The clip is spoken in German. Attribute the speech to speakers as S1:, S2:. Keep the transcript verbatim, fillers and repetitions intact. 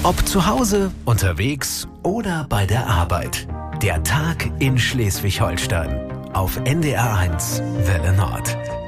S1: Ob zu Hause, unterwegs oder bei der Arbeit. Der Tag in Schleswig-Holstein. Auf N D R eins Welle Nord.